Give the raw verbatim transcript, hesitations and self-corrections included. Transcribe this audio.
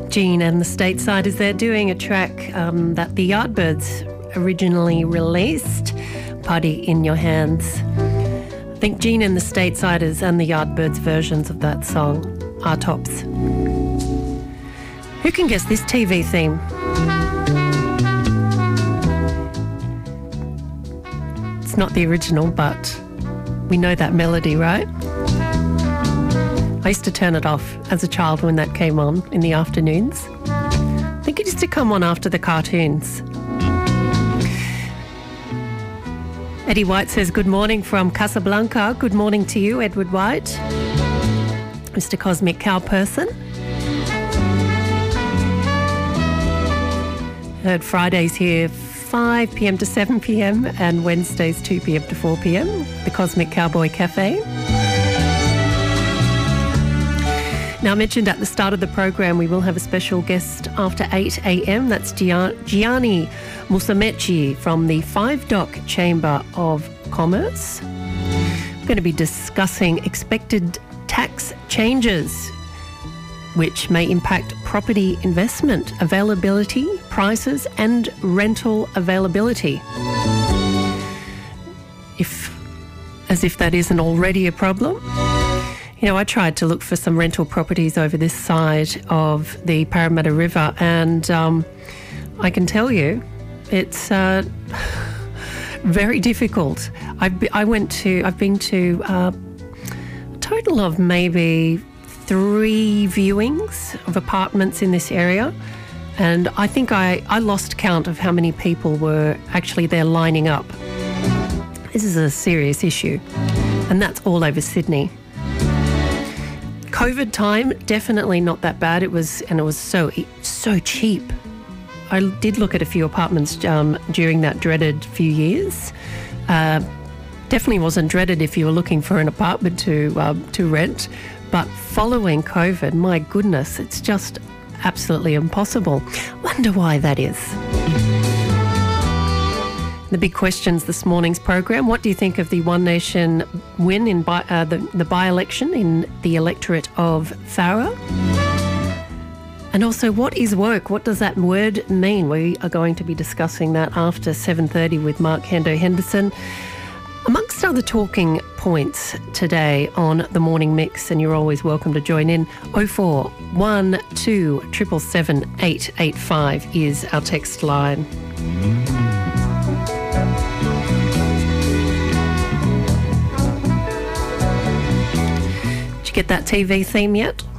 Gene and the Statesiders, they're doing a track um, that the Yardbirds originally released, Party in Your Hands. I think Gene and the Statesiders and the Yardbirds versions of that song are tops. Who can guess this T V theme? It's not the original, but we know that melody, right? I used to turn it off as a child when that came on in the afternoons. I think it used to come on after the cartoons. Eddie White says, good morning from Casablanca. Good morning to you, Edward White. Mister Cosmic Cow Person. Heard Fridays here five p m to seven p m and Wednesdays two p m to four p m. The Cosmic Cowboy Cafe. Now, I mentioned at the start of the program we will have a special guest after eight a m. That's Gianni Musumeci from the Five Dock Chamber of Commerce. We're going to be discussing expected tax changes which may impact property investment, availability, prices and rental availability. If, as if that isn't already a problem. You know, I tried to look for some rental properties over this side of the Parramatta River, and um, I can tell you it's uh, very difficult. I've be, I went to, I've been to uh, a total of maybe three viewings of apartments in this area, and I think I, I lost count of how many people were actually there lining up. This is a serious issue, and that's all over Sydney. COVID time, definitely not that bad. It was, and it was so so cheap. I did look at a few apartments um, during that dreaded few years. Uh, definitely wasn't dreaded if you were looking for an apartment to um, to rent. But following COVID, my goodness, it's just absolutely impossible. Wonder why that is. The big questions this morning's program. What do you think of the One Nation win in by, uh, the, the by-election in the electorate of Farrer? And also, what is woke? What does that word mean? We are going to be discussing that after seven thirty with Mark Hendo Henderson. Amongst other talking points today on The Morning Mix, and you're always welcome to join in, oh four one two seven seven seven eight eight five is our text line. Get that T V theme yet?